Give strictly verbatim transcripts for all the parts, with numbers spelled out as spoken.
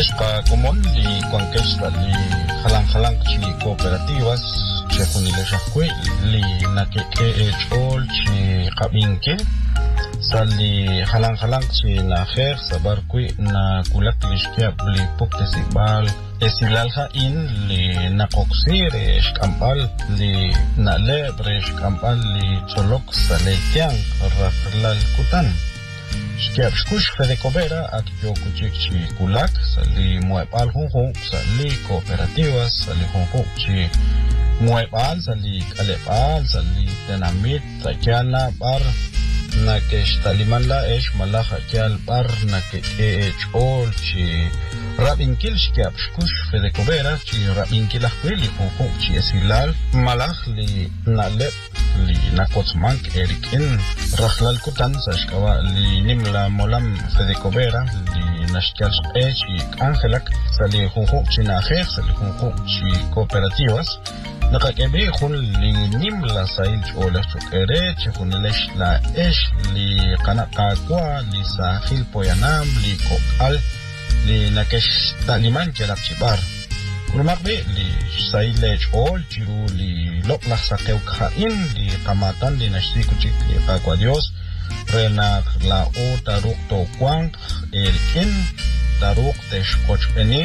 Eshka común li conquista li halang halang chi cooperativas che funile shakwe li na ke ke echol chi qabinke sali halang halang chi na kher sabar kwi na kulak lishkia bli pukte sibal esilalha in li na koksir eshkampal li na lebre eshkampal li cholok saletiang raflal kutan Shkiab shkush fede cobera at yo kuchik chi kulak sali muebal hunhun sali cooperativas sali hunhun chi muebal sali kalebal sali tenamit sakyala bar na ke shtaliman la esh malaha kyal bar na ke ech ol chi rabinkil shkiab shkush fede cobera chi rabinkil ahkwili hunhun chi esilal malach li nalep li nakotsmank erikin rahlal kutan sashkawa li nimla molam fede cobera li nashkal echi angelak sali hunhu chinajer sali hunhu chi cooperativas nakakebe hun li nimla sail chola chokere chunilesh la esh li kanakakwa li sahil poyanam li kokal li nakesh taliman kelak chibar Kulmakbe li sailej ol chiru li lok laksakeu kain li kamatan li nashtiku chik li kakwa Dios renak la o taruk to kwang elkin taruk teshkoch peni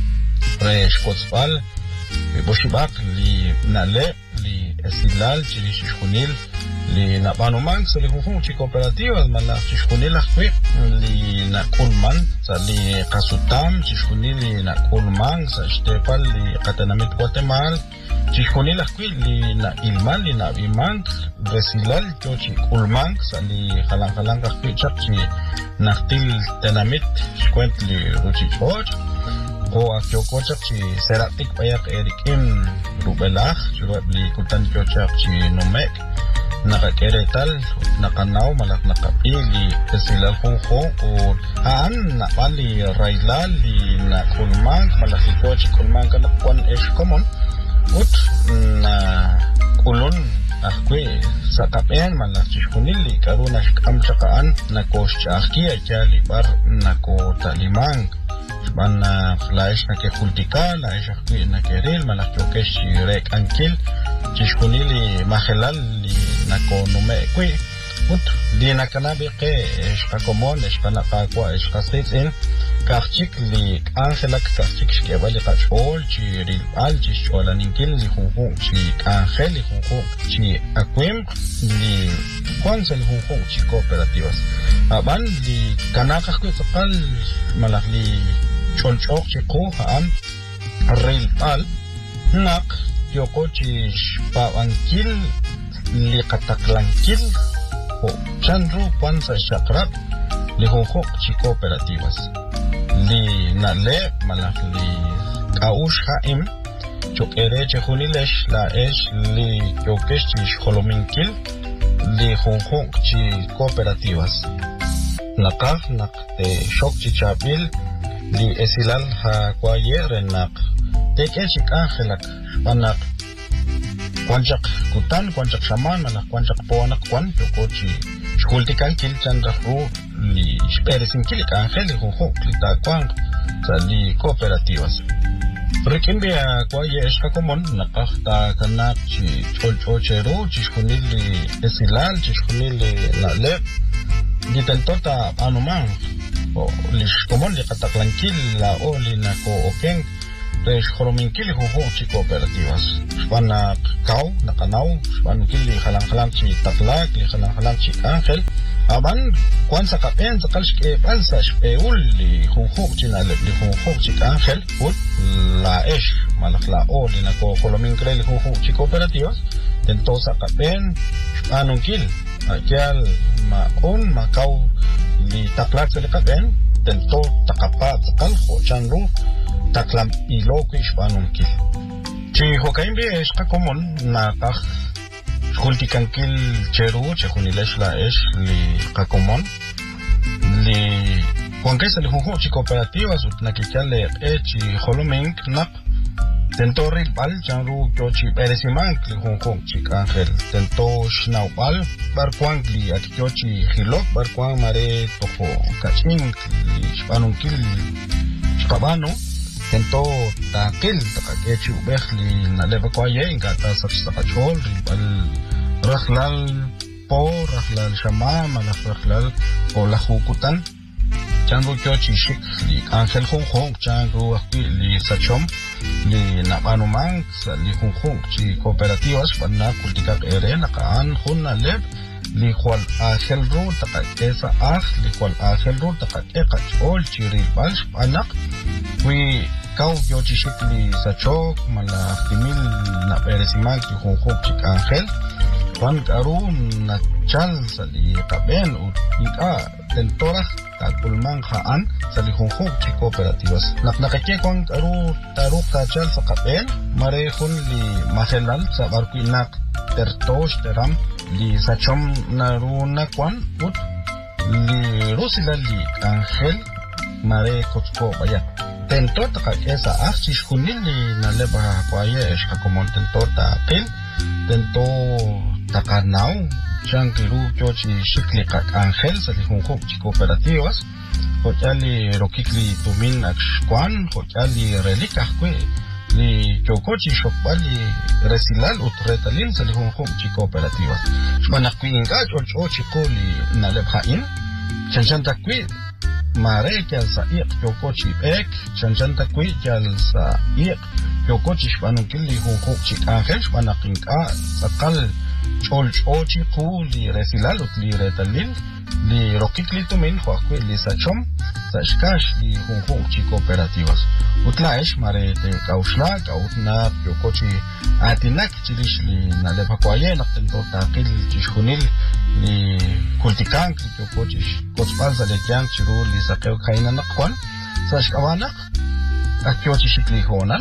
reshkotzpal boshibak li nale li esilal chili shishkunil li nabanuman sa li hunhun chi cooperativas malak shishkunil akwi li nakulman sa li kasutam shishkunil li nakulman sa shtepal li katanamit Guatemala shishkunil akwi li na ilman li nabiman resilal cho chi kulman sa li halang halang akwi chak chi naktil tenamit shkwent li ruchichot ko akyo ko chak chi seratik payak erikim rubelach chuwab li kultan kyo chak chi numek nakakeretal nakanaw malak nakapili kesilal hunhun o haan napali railal li nakulmang malaki ko chi kulmang kanakwan esh common ut na kulon akwe sa kapen malak chishkunil li karuna shkam chakaan nakosh chaki ayali bar nako talimang Mana laish na ke kultika laish akwi na ke ril malak yokesh rek ankil chishkunili mahelal li nakonume kwi ut li nakanabi ke eshka komon eshka nakakwa eshka sitsin kachik li angelak kachik shkebali kachol chi ril al chi sholaninkil li hunhun chi angel li hunhun chi akwim li kwanza li hunhun chi cooperativas aban li kanakakwi tsakal malak li cholchok chi ko haan ril al nak yoko chi pawankil li kataklankil o chanru pansa shakrap li hunhuk chi cooperativas li nale malak li kaush haim chok ere che hunilesh la esh li yokesh chi shkolominkil li hunhuk chi cooperativas nakaf nak te shok chi chabil li esilal ha kwayer nak teke chik angelak panak kwanchak kutan kwanchak shaman malak kwanchak poanak kwan yokochi shkultikan kil chandrahu li speresin kilik angel li hunhuk li takwang sa li cooperativas Rikimbia kwaye eshka komon nakakta kanak chi cholchochero chi shkunil li esilal chi shkunil li nalep di tentota anumang o lish komon li kataklankil la o li nako okeng resh khorominkil huhu chi cooperativas shpana kau nakanaw shpan kili halang halang chi taklak li halang halang chi angel aban kwansa kapen sakal shke pansa shpeul li huhu chi nalep li huhu chi angel ut la esh malak la o li nako khorominkil li huhu chi cooperativas tentosa kapen shpanunkil akyal maon makau li taklak sa likaben tento takapa takal ho chanru taklam iloko ishpanunkil chi hokaimbe eshka komon na kah kultikankil cheru chehunilesh la esh li kakomon li kuankesa li hunhu chi cooperativas utnakikyale echi holomink nak Tento rilbal janru kyochi peresimank li hunhung chik angel. Tento shnaubal barkwang li at kyochi hilok barkwang mare toko kaching li shpanunkil Shkabano tento takil takakechi ubehli na leva kwaye inga ta sakachol ribal rakhlal po rakhlal shama malak rakhlal po lahukutan chango kyochi shik li angel hong hong chango akwi li sachom li nabano mang sa li hong hong chi cooperativas banna kultikak ere nakaan hun na leb li kwal angel ro taka esa ah li kwal angel ro taka eka chol chi ribal anak wi kau kyochi shik li sachok malak timil na peresimag li hong hong chik angel Juan Karun na chal sa li kaben ut ika tentora takulmang haan sa li hongkong chi cooperativas. Naknakake Juan Karu taruk ta chal sa kaben marehon li mahelal sa barquinak tertos teram li sachom naruna kwan ut li rusila li angel mare kotsko baya. Tentor ta esa achis kunil li naleba kwaye eska komon tentor ta apel tento takanao chang kiru kyochi shikli kak angel sa li hongkong chi cooperativas hochali rokikli tumin akshkwan hochali relika kwe li kyokochi shokbali resilal utretalin sa li hongkong chi cooperativas shmanakwi inga chochi ko li nalebhain chanchanta kwe mare kyal sa iq kyokochi ek chanchanta kwe kyal sa iq kyokochi shmanunkil li hongkong chi angel shmanakinka sakal chol chochi ku li resilal ut li retalil li rokikli tumin huakwe li sachom sa shkash li hongkong chi cooperativas utlaesh mare te kaushla kautna kyokochi atinak chilish li nalepakwaye naktento takil chishkunil li kultikank li kyokochi kotspanza le kyang chiru li sakeo kaina nakwan sa shkawanak akyochi shikli honal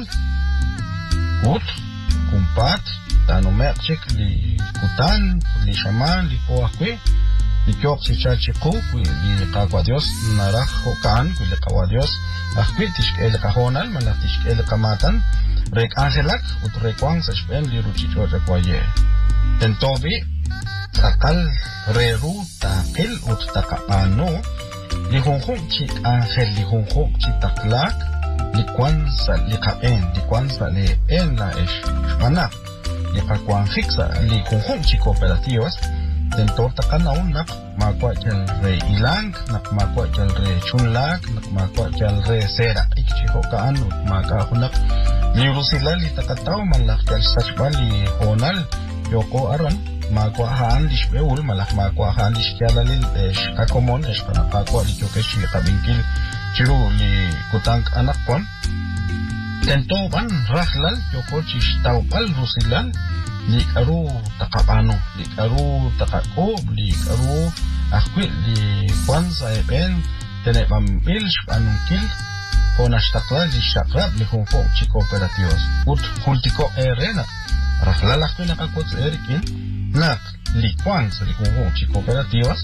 ut kumpat tano merchik li kutan li shaman li poakwe li kyok si chachi ku li kakwa dios naraj hokan li kawa dios akwe tishk el kahonal malak tishk el kamatan rek angelak ut rekwang sa shpen li ruchicho rekwaye tentobi sakal reru takil ut takapano li hongkong chik angel li hongkong chik taklak li kwanza li kaen li kwanza li en la esh shmanak li kakwan hiksa li hongkong chi cooperativas tentor takanaw nak makwa kyal re ilang nak makwa kyal re chunlak nak makwa kyal re sera ikchi hokaan ut makahunak li rusila li takataw malak kyal sachbali honal yoko aron makwa haan lishbeul malak makwa haan lishkyalalil esh kakomon esh panakakwa li kyokeshi kabinkil chiru li kutank anakwan tento ban rahlal yoko chishtawpal rusilal li karu takapano li karu takakob li karu akwi li kwanza eben tenebam ilsh panunkil konashtakla li shakrab li hongkong chi cooperativas ut hultiko erena rahlal akwi nakakots erikin nak li kwanza li hongkong chi cooperativas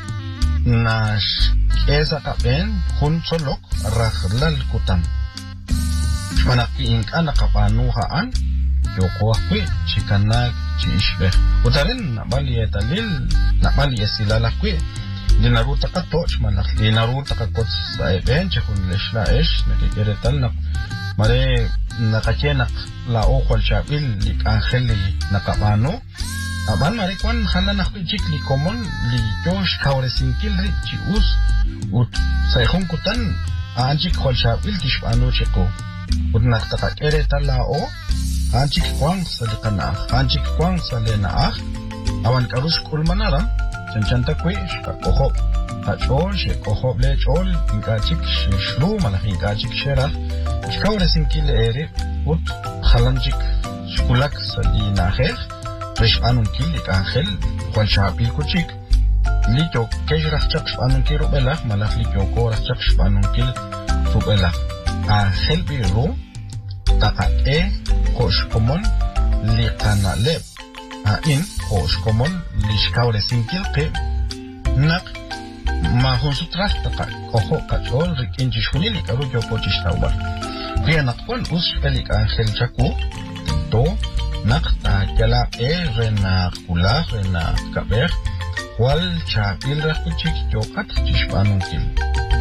nash esa kapen hun solok rahlal kutan shmanakwi inka nakapano haan yoko akwe chikanak chishbe utarin nabali etalil nabali esilala kwe linaruta ka toch manak linaruta ka kot sa eben chekun leshla esh nakikiretal nak mare nakachenak la okwal chabil lik angeli nakapano aban mare kwan hanan akwe chik li komon li josh kauresinkil rik chi us ut sa kutan anjik kwal chabil tishpano cheko ut nakakakiretal la o Anjik kwang salikana, anjik kwang salena ah, awan karus kulmanara, chanchanta kwe, shkakohop, hachol, shekohop lechol, ingachik shishlu, malak ingachik shera, shkawre sinkil ere, ut, halanjik, shkulak salina her, resh anunkil lik angel, kwal shapil kuchik, likyo kesh rachak shpanunkil rubelak, malak likyo ko rachak shpanunkil rubelak, angel biru, Takae koshkomon li kanalep ain koshkomon li shkaure sinkil pe nak mahonsutras taka koho kachol rikinji shunili karu joko chishtawar kaya nakwan us pelik angel chaku to nak takela e rena kula rena kaber wal chapil rakuchik jokat chishpanunkil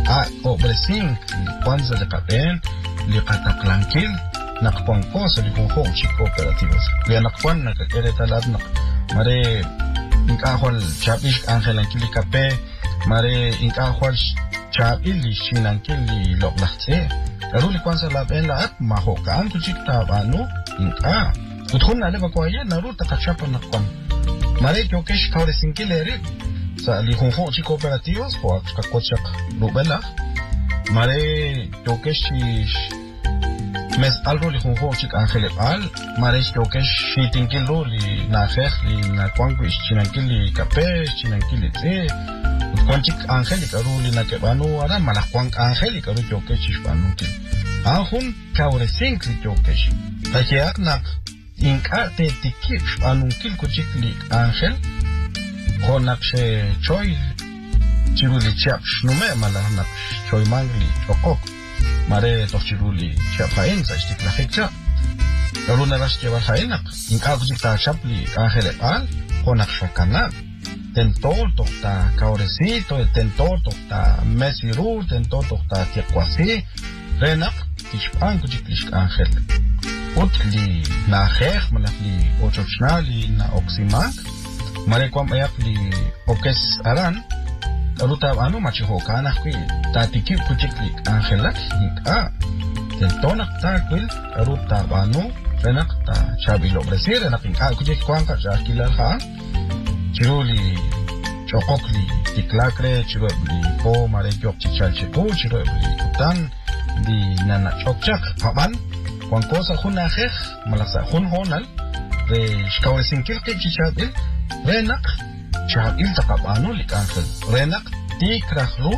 a obresing kwanza de kapen li kataklanquil nakpon cosa li con home chi cooperativas li nakpon nak ere talad nak mare inkahol chapish angelanquil kape mare inkahol chapili shinankili loklahtse aruli kwanza la ben la at mahokan tu chikta banu inka uthun na le bakwaye naru takachapa nakwan mare kyokesh kawre sinkilere sa li honfo chi cooperativas ho akachak lubela mare kyokesh mes algo li honfo chi angele al mare kyokesh shitinkilo li na khekh li na kwangwi chinankili kape chinankili tse Konchik Angelic aruli na kebanu ara malakwang Angelic aru jokesh banunki. Ahun kaure sinkli jokesh. Takiak nak inka te tikip banunkil kuchikli Angel. Konak she choy chiruli chap shnume malah nak choy mangli chokok. Mare toch chiruli chap hain sa stik la hekcha. Aruna ras ke hainak inka kuchik ta chapli Angel al konak shakana. Tentor tokta kauresito, tentor tokta mesiru, tentor tokta tiakwasi, renak tishpan kujiklish angel. Utli na khekh malak li ochochnali na oximak, marekwam ayak li okes aran, karuta anu machihokanak kui, tatiki kujiklik angelak hika. Tentonak ta kwil, karuta anu, renak ta chabilo bresir, renak inka kujik kwangka jakilal haan. Chiruli chokokli tiklakre chiruli po mare kyok chichal chipo chiruli kutan di nana chokchak paban kwan cosa khuna khekh malasa khun honal re shkawe sinkil ke chichabil renak chabil takabano likangel renak tikrahru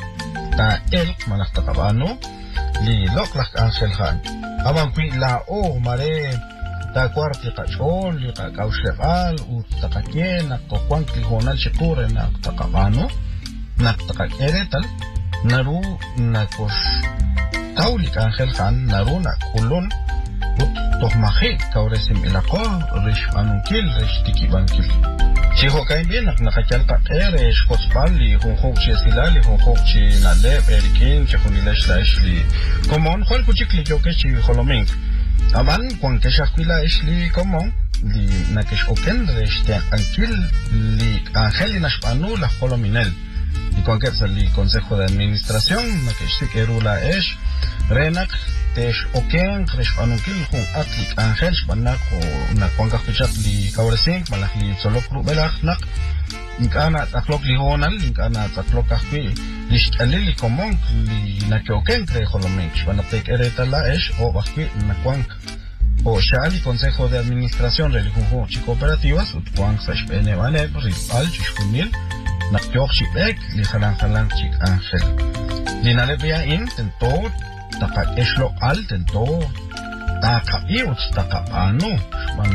ta el malak takabano li loklak angel khan aban kui la o mare ta cuarti kachol li ka kaushebal u takakien nak to kwankli honal shikure nak takabano nak takakeretal naru nakos taulik angel khan naru nak kulon ut tohmahe kauresim ilako rish anunkil rish tikibankil chiho kain bien nak nakachal ka ere shkospal li honho chesila li honho chi nale perikin chkhunilash lashli komon khol kuchikli jokechi holoming Aban kung keshakwila isli komong li nakesh oken reste ankil li angel inashpanu la holominel li konket li consejo de administración nakesh sikerula esh renak tesh oken reshpanunkil hun atlik angel shpanak o na kwanga kuchat li kauresink malak li solok rubelak nak inkana taklok li honal inkana taklok kahpi lish alili komong li nakoken kre holomink shpanatek eretala esh o bahpi nakwang o shali consejo de administración religión chi cooperativas ut kwang sash pene vale ripal chishkunil nakyok chipek li halang halang chik angel li nalebia in tento taka eshlo al tento taka iut taka anu man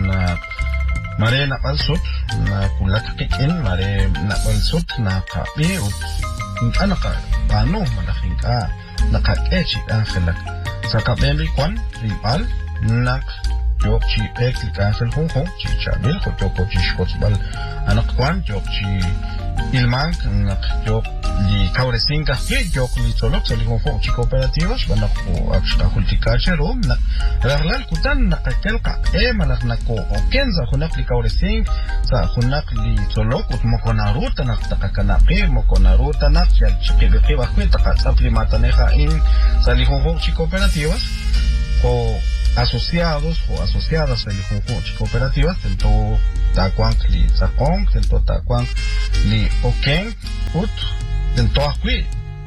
mare na palsut na kulak kikin mare na palsut na kapi ut inkana ka anu malaking ka nakakechik angelak sa kapemri kwan ripal nak jok chi ek likasel hong hong chi chabil ko jok chi shkotsbal anak kwan jok chi ilman nak jok li kauresing ka ke jok li tsolok sa li hong hong chi cooperativas banak ko akshka hultikache rom nak raglal kutan nakakel ka e malak nako oken sa hunak li kauresing sa hunak li tsolok ut mokonaruta nak takakanake mokonaruta nak yal chikibiki bakwe takatsapli mataneja in sa li hong hong chi cooperativas ko asociados o asociadas a las cooperativas tento takwang li zakong tento takwang li oken ut tento akwi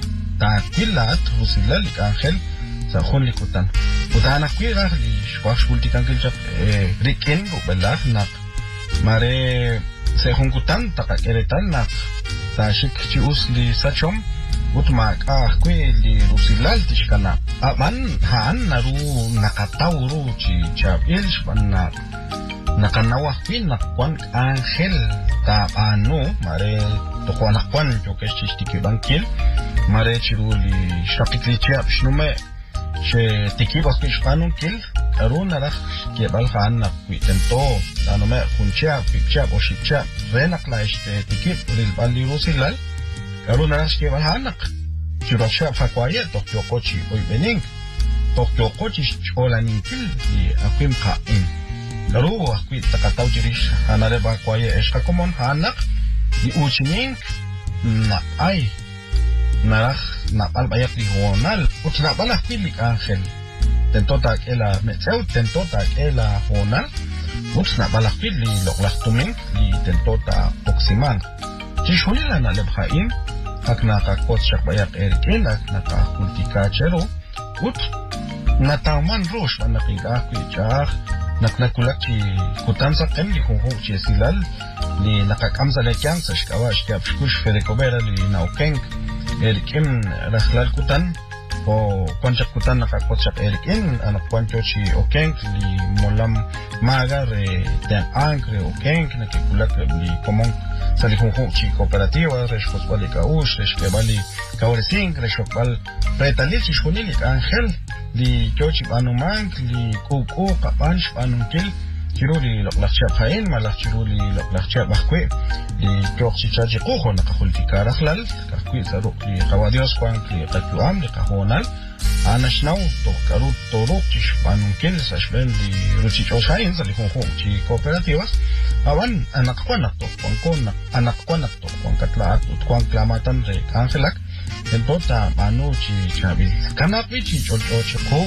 takilat rusilal angel sa khon likutan utan akwi ra li shwash multikan kelchap riken go belah nak mare se khonkutan takakeretan nak ta shik chi usli sachom utma ka kwe li rusilal tishkana aman han naru nakatauru chi chabil shpanna nakanawa kwin nakwan angel ta anu mare to kwana kwan jo ke chistiki bankil mare chiruli shapikli chap shnume she tikiba kishpanun kil aruna rakh ke bal khan nak kwitento tanome khuncha pikcha oshipcha renak la este tikip ril bali rusilal Karuna nas ke bahanak Chirosha Fakwaye, Tokyo Kochi, Oibening, Tokyo Kochi, Olaninkil, Akim Kain. Laru, Akwi Takataujirish, Hanareba Kwaye, Eshkakomon, Hanak, the Uchining, Na Ai, Narach, Napal Bayaki Honal, Utnabala Filik Angel. Tentota ela Metzeu, Tentota ela Honal, Utnabala Fili, Loklachtuming, Li Tentota Toximan. Chishulila Nalebhain, Aknaka Kotchak Bayak Erikin, Aknaka Kultikachero, Ut Nataman Rosh, Anakiga, Kuchach, Naknakulaki, Kutanza Kemli, Hochi Silal, Li Nakakamza Lekiang, Sashkawash, Kapskush, Fedekobera, Li Naukeng, Erikin, Rahlal Kutan, o Concha Kutan, Nakakotchak Erikin, Anakwanchochi, Okeng, Li Molam Magar, Ten Ankre, Okeng, Nakikulak, Li Komong. Salihunchi cooperativa, Reshkosbali Kaush, Reshkebali Kauresing, Reshkopal, Pretalichi Shunilik Angel, Li Jochi Banumank, Li Kuku, Kapanch, Banunkil, Chiruli Loklachap Hain, Malach Chiruli Loklachap Bakwe, Li Jochi Chachi Kuho, Nakahultika Rahlal, Kakwi Zaruk, Li Kawadios Kwank, Li Kakuam, Li Kahonal, Anashnau, Tokarut Toruk, Chish Banunkil, Sashben, Li Ruchich Oshain, Salihunchi cooperativas. Awan anak ko na to, kung ko anak ko na to, kung katlaat, kung klamatan re Angelak, entota ano chi chabil. Kanapi chi chocho ko,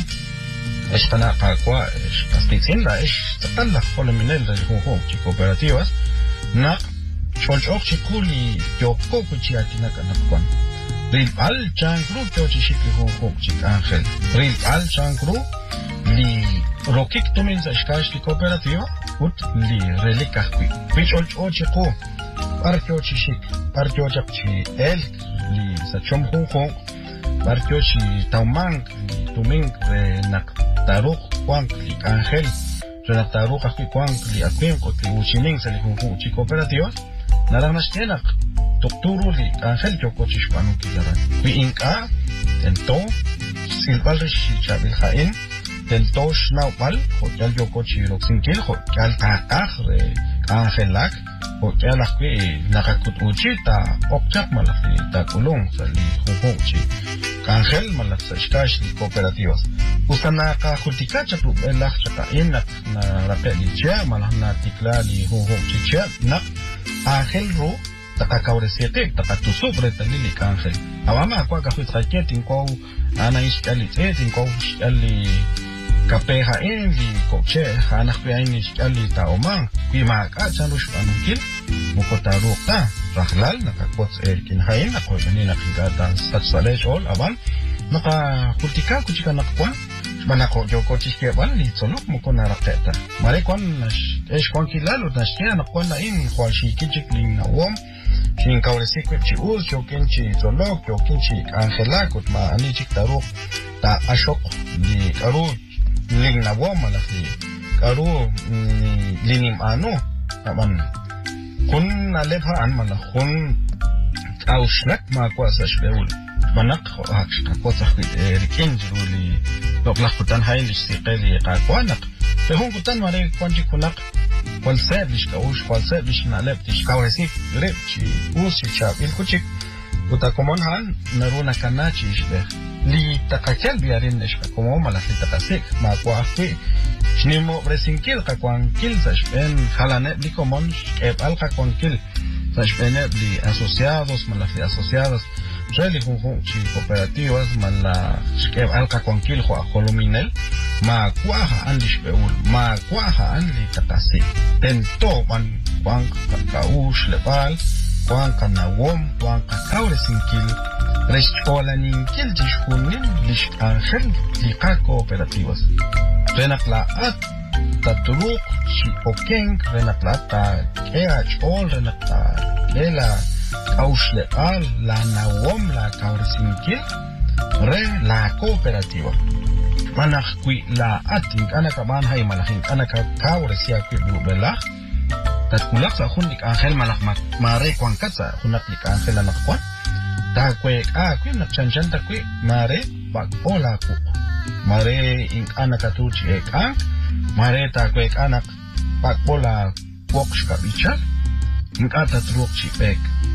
es kana kakwa, es kastiksinda, es tatala kolominel re ho chi cooperativas, na chocho chi kuli yoko chi atina kanakwan. Ril al changru chochi shiki ho ho chi Angel. Ril al changru li rokik tumin sa shkash li cooperativa. Ut li relikakwi. Which all chico, Parkyochi shik, Parkyochi elk, li sa chom hong hong, Parkyochi taumang, li tuming re nak taruk kwang li Angel, re nak taruk akwi kwang li akwim kot li uchining sa li hong hong chi cooperativa, naranas tienak, tukturu li Angel kyoko chishpanu kilaran. Kwi inka, tento, silbal rishi chabil hain, Tentosh Naupal, Hotel Yokochi Roxinkil, Hotel Takach, Angelak, Hotel Akwi, Nakakut Uchita, Okchak Malafi, Takulung, Sali, Huhochi, Angel Malafsashkash, Cooperativas. Usanaka Hutikacha, Elach Chaka Inak, Rapelicha, Malana Tiklali, Huhochi, Nak, Angel Ru, Takakauresiete, Takatusu, Bretalili, Angel. Awama, Quakahuit Raket, in Ko, Ana Iskali, in Ko, Shali. Kapeha enli koche anak piaini sekali taomang pimaka chanrush panukil mukotarukta rahlal nakakots erkin hain ako ni nakigatan satsalej all aban naka kultika kuchika nakwan manako joko chiskebal li tsolok mukonaraketa marekon es kon kilalo nashkia nakwan na in khwashi kichikling na wom Shin kauresikwip chi uz jokin chi tsolok jokin chi Angela kutma ani chiktaruk ta ashok li karu Ling na wama la si karu linim ano naman kun nalephaan man kun ausnak makwa sa shbeul manak hakshka sa rikin juli loklakutan hain si qeli qakwanak pe hon kutan mare kwanji kunak wal service ka us wal service na lep tish kawresi rep chi us cha il kuchik uta komon han naruna kanachi shbe li takakel biarin neshka como malasi takasik ma kwa fi shnimo bresinkil ka kwankil sa shpen halane li komon ep al ka kwankil sa shpen li asociados malasi asociados reli junjun chi cooperativas mala ep al ka kwankil khwa kholuminel ma kwa ha an li shbeul ma kwa ha an li takasik tento man kwank ka ush lepal kwank na wom kwank ka kauresinkil Reskola ninkil jishkunin lish Angel lika cooperativas. Renaklaat taturuk si okeng renakla keach all renakla lela kausle al la nawom la kaursinkil re la cooperativa. Manak kui la ating anaka manhay malaking anaka kaursia kui bela. Tatkulak sa hunik Angel malak mare kwangkat sa hunak lik Angel anakwan. Ta kwe a kwe na chanchan ta kwe mare bak ola ku mare ing anak atuchi ek ang mare ta kwe anak bak ola woksh ka bichal ing ata truk chi ek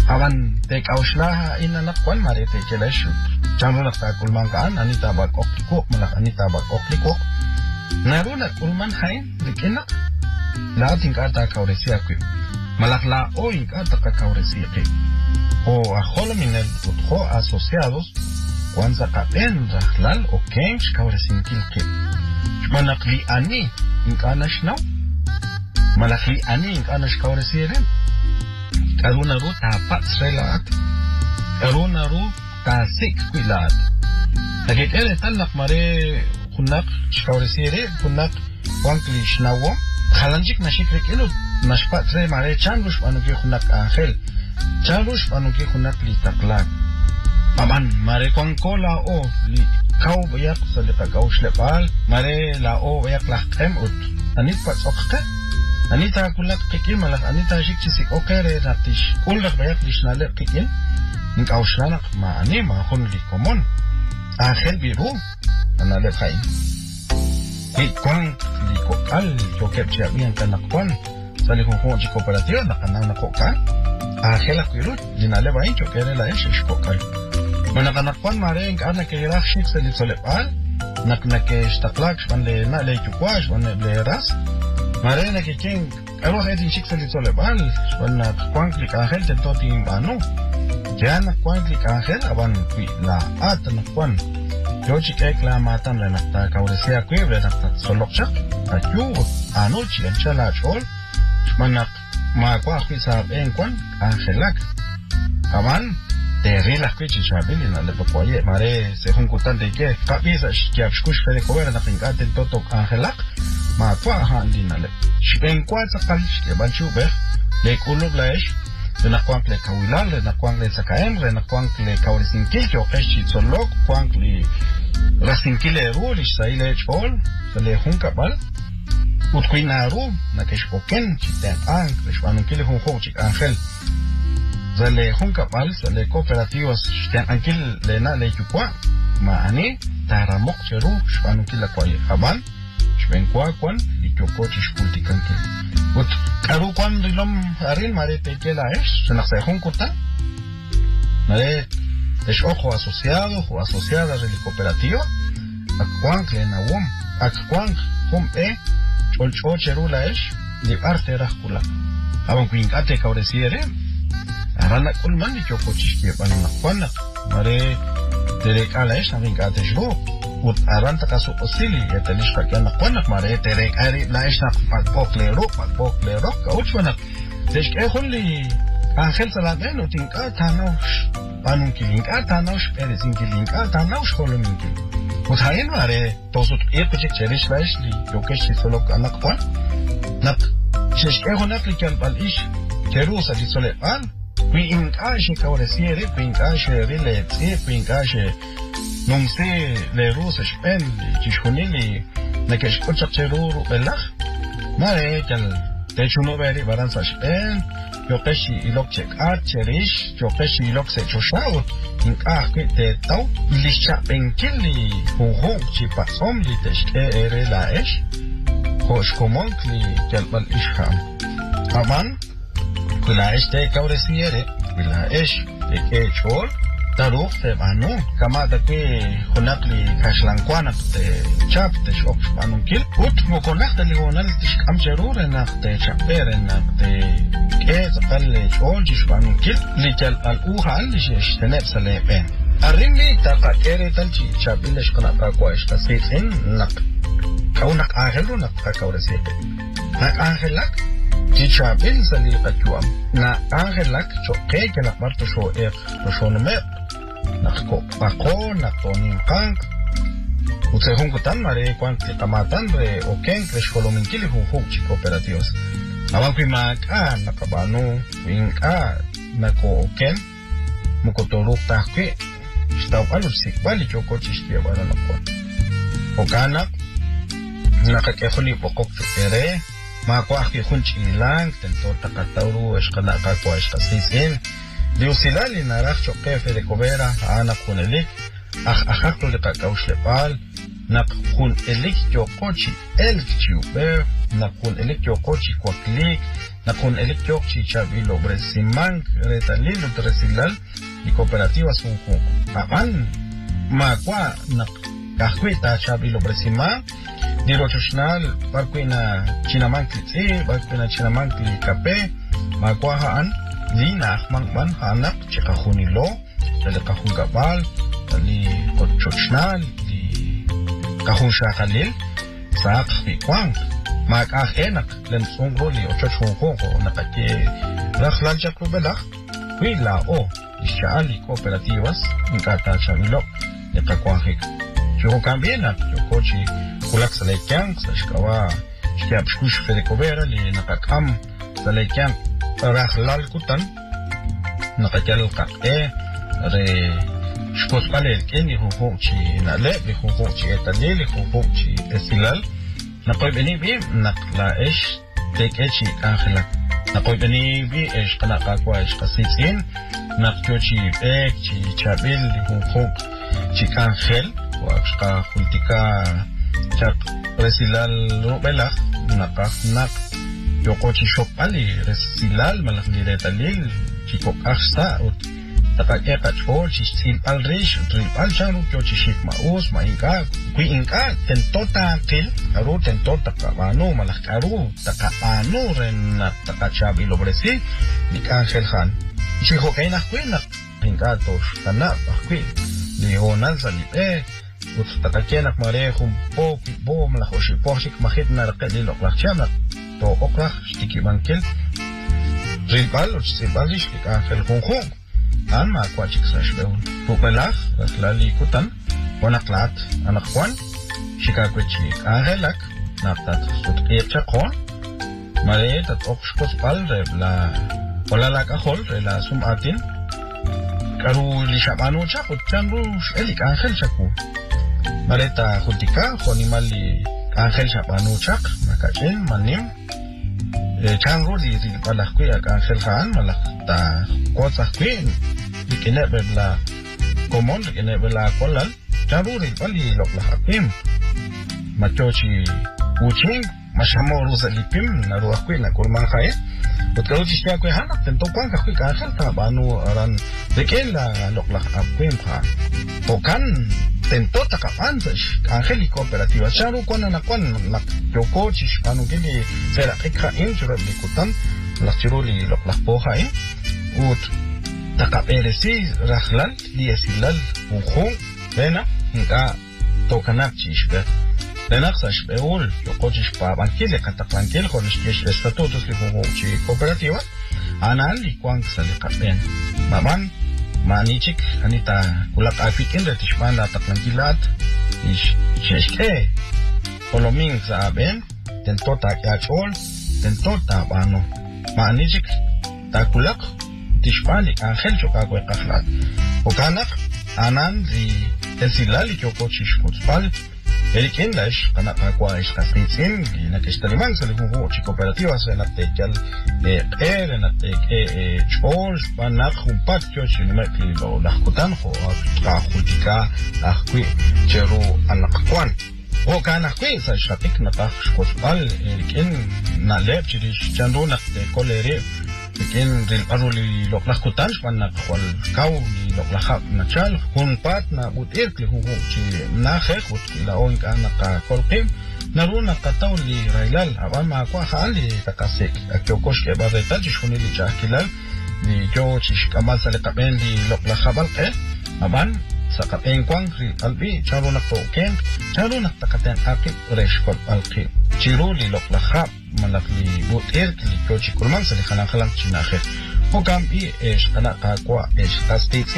awan te kaushla ina nakwan mare te keleshu chanu nakta kulman kaan anita bak okliko malak anita bak okliko naruna kulman hain dikina la tingkata kauresia ku malak la o inkata ka kauresia ke o a holominel utho asociados kwanza kapen rahlal o kensh kauresin kilke malak li ani inkanash now malak li ani inkanash kauresia ren Karuna ru tapat selat, karuna ru tasik kuilat. Lagi kere tanak mare kunak shkauresire kunak wangli shnawo. Khalanjik nashikre kilo nashpat tre mare chanrush panuki kunak angel, chanrush panuki kunak li taklak. Aman mare kwangkola o li kau bayak salika kau shlepal mare la o bayak lakem ut. Anit pat okka. Anita kulak kikin malak anita shikchisik okere ratish kulak bayak lishnale kikin nik aushlanak ma ani ma hun li komon angel biru anale khain ki kwan li kokal jokep chiamian kanakwan sali hun hun chi cooperativa na kanang nakoka angel akiru dinale bain jokere la esh kokal mana kanakwan mare ing ana ke rak shik sali solepal nak nak shtaklak shvanle na le chukwash vanle bleras Marena que quien algo es en chico de solebal, van a cuanclic ángel de todo en vano. Ya na cuanclic ángel aban la ata na cuan. Yo chica la matan la nata cauresia cuebre nata solokchak. Ayu anoche en chala chol. Manak ma qua pisa en cuan angelak. Aban de rilas que chichabili na le popoye mare se juncutan de que capisa que abskush fede cover na fincate toto angelak. Ma tua handinale. Shpen kwatsa kalishke banchube le kulub laish na kwankle kawilal na kwankle sakaem na kwankle kawrisinkil jo keshi tsolok kwankle rasinkile rulish saile chol sale hunkabal utkuinaru na keshpoken chiten ang reshwanunkile hunho chik angel sale hunkabal sale cooperativas chiten angil lena le chukwa ma ani taramok cheru shwanunkile kwaye haban Shpen kwa kwan Chocochi Shpulticanque. But Caru cuando ilom Aril Mare Tequela es, se nos dejó un corta. Mare es ojo asociado o asociada de la cooperativa. Aquancle na wom, Aquanc, hom e, Cholcho Cherula es, de arte rascula. Aban Quincate Cauresiere, Arana Colman y Chocochi que van a Juana. Mare Terek Alesh, Avincate Shro. Ut aranta kaso osili etelish kakiana konak mare terek ari naishna pakpokle ro pakpokle ro kauchwana desh ke khulli angel salamen utinka tanosh panun kilinka tanosh peresin kilinka tanosh kholominki ut hayen mare tosut epchek cherish laish li yokesh solo kanak kon nak shesh ke khonak likal bal ish kerusa di sole an qui inkaje kauresiere qui inkaje riletse qui inkaje non se le rusas pen chishunili na que escucha cheruru belach mare tel de chuno beri baranza pen yo peshi ilok check art cherish yo peshi ilok se choshao in ah que te tau ilisha penkili ho ho chi pasom li teshke ere la esh hosh komonkli tel bal isham aban kula este kauresiere la esh de que chol Taruk te banu kama da ke honakli kashlanquana te chap te shop banunkil ut mo konak te ligonal te am cherure na te chapere na te ke zalle chol jish banunkil likal al uhal jish tenep salepen arringi ta kakere tal chi chapilesh kana ka kwash ta sitin nak kaunak angelu nak ka kaurese nak angelak Chichabil sali kachuam na angelak choke ke nak marto sho er to sho no me Nako pako nakonin kank utse hunkutan mare kwante kamatan re oken kresh kolominkili huhu chi cooperativas awan pimak a nakabano winka nako oken mukotoruk tahke staw alu sikbali choko chistia bana nakon okana nakakeholi pokok chukere makwa ki hunchi lang tento takatauru eskala ka kwa eskasisin Diusilali narach choquefe de cobera ana kunelik ach achaklo de kakaush lepal nak kun elik yokochi elk chiuber nak kun elik yokochi kwaklik na con electro chichabilo bresimang retalil resilal y cooperativas un aban magua na kahwita chabilo bresima dirochonal barquina chinamangli e barquina chinamangli kape magua haan lina mangban hanak chikahunilo dali kahungabal dali kochochnal di kahusha khalil sa kwang mag ahenak len songroli ocho chongo nakake rakhlal jakubela wila o ishali cooperativas ngata chamilo de kakwahik yo cambiena yo cochi kulak salekang sa shkawa shkap shkush fedekobera li nakakam salekang rakhlal kutan nakakal kake re shkos pale keni ho chi na le bi ho chi etalele ho chi esilal nakoy beni bi nakla ish tek echi akhla nakoy beni bi ish kana kakwa ish kasitsin nakyo chi ek chi chabil hu hu chi kankhel wa shka khultika chak resilal robela nakak nak yoko chi shopali resilal malak ni retalil chi kok akhsta ut takake kachol chi sil al rish tril al chanu kyo chi shik maus ma inka kui inka tentota kil aru tentota kabano malak aru takapano ren takachabi lo bresi ni Ángel Han chi hokay na kwena inka to kana bakwi ni honal salipe ut takake nak mare hum po bo malak oshi po shik mahit na rakali lo klachama to okra stiki bankel tril al chi balish ki Ángel Hong an ma kwachik sa shbeun pupelach lali kutan wanaklat anak kwan shikakwechi angelak naptat sut echa kon mare tat okshkos pal rebla wala la kahol rela sum atin karu li shabanu cha kutchanru elik angel chaku mare ta khutika khonimali angel shabanu chak makachen manim chanru di di palakwi ak Ángel Han malak ta kotsa queen dikene bebla komon dikene bebla kolal charuri pali lokla hapim machochi uching mashamoro zalipim na ruakwe na kurman khae utkaru chishya kwe hanak tento kwang kakwe Ángel ta banu aran dekela lokla hapim kha tokan tento takapanzash Ángel y cooperativa charu kwana na kwan nak yoko chish banu gili sera kikha injurab likutan lakchiruli lokla poha in ut takaperesi rakhlal liesilal ukhung bena inka tokanak chishbe benak sashbeul yokochish pa bankile kataklankel khonishkesh estatutos li hugo chi cooperativa anan li kwang salikaben baban manichik anita kulak afikin retishpan la taklankilat ish sheshke poloming saben tentota kyachol tentota bano manichik takulak tishpali Ángel chokakwe kaflat okanak anan li esilali chokochish kutspal elikin lash kanak akwa ish kasitsin nakishtaliman sa lihuhu chi cooperativas enatekal er enatek e chol panak humpat chochi nimakli lo lakutan ho kahutika akwi cheru anakwan o kana kwe sa shatik nakah shkospal elikin nalep chirish chandu nakte kolere Bikin ril aruli loklah kutan panak wal kau di loklah hak nachal hunpat na butir kli huhu chi na khek ut la on ka na ka kolkim naruna kataw li railal aban ma kwa hali takasik akyokosh ke bareta chi shuni li chakilal ni jo chi kamal sale kaben di loklah habal ke aban sa kapen kwang ri albi charuna to ken charuna takaten akip resh kol alqi chiruli loklah hab malakli butir kli kochi kurman sali khalang khalang chinahe hokam bi esh kana ka kwa esh kastit